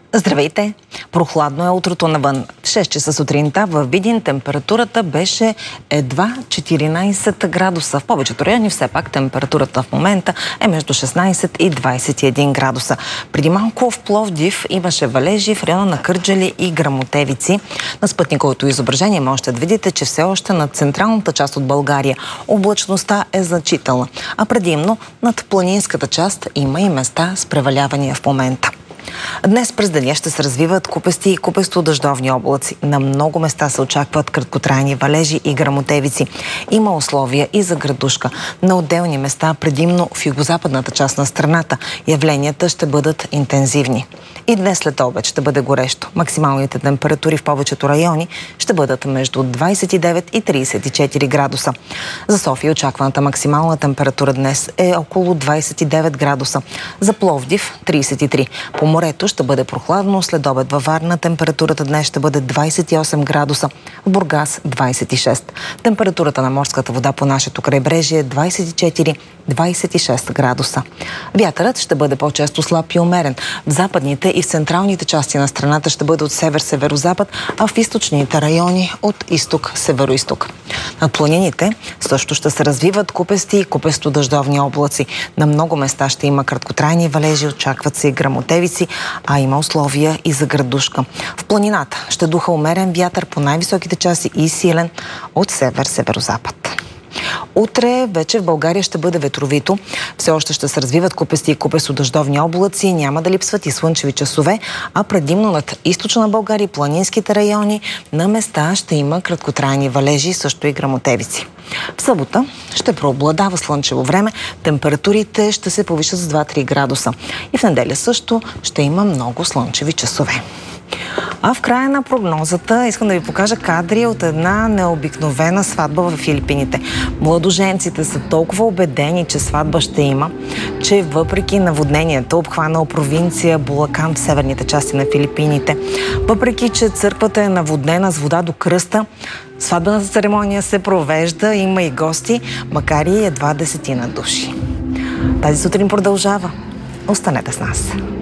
Здравейте! Прохладно е утрото навън. В 6 часа сутринта във Видин температурата беше едва 14 градуса. В повечето райони все пак температурата в момента е между 16 и 21 градуса. Преди малко в Пловдив имаше валежи в района на Кърджали и Грамотевици. На спътниковото изображение можете да видите, че все още над централната част от България облачността е значителна, а предимно над планинската част има и места с превалявания в момента. Днес през деня ще се развиват купести и купесто-дъждовни облаци. На много места се очакват краткотрайни валежи и грамотевици. Има условия и за градушка. На отделни места, предимно в югозападната част на страната, явленията ще бъдат интензивни. И днес след обед ще бъде горещо. Максималните температури в повечето райони ще бъдат между 29 и 34 градуса. За София очакваната максимална температура днес е около 29 градуса. За Пловдив 33. По морето ще бъде прохладно. След обед във Варна температурата днес ще бъде 28 градуса. В Бургас 26. Температурата на морската вода по нашето крайбрежие е 24-26 градуса. Вятърът ще бъде по-често слаб и умерен. В западните и в централните части на страната ще бъде от север-северозапад, а в източните райони от изток-североизток. Над планините също ще се развиват купести и купесто-дъждовни облаци. На много места ще има краткотрайни валежи, очакват се и грамотевици, а има условия и за градушка. В планината ще духа умерен вятър по най-високите части и силен от север-северозапад. Утре вече в България ще бъде ветровито. Все още ще се развиват купести и купесто-дъждовни облаци. Няма да липсват и слънчеви часове, а предимно над източна България и планинските райони на места ще има краткотрайни валежи, също и грамотевици. В събота ще преобладава слънчево време. Температурите ще се повишат с 2-3 градуса. И в неделя също ще има много слънчеви часове. А в края на прогнозата искам да ви покажа кадри от една необикновена сватба в Филипините. Младоженците са толкова убедени, че сватба ще има, че въпреки наводнението, обхванал провинция Булакан в северните части на Филипините, въпреки че църквата е наводнена с вода до кръста, сватбената церемония се провежда, има и гости, макар и едва 10 души. Тази сутрин продължава. Останете с нас.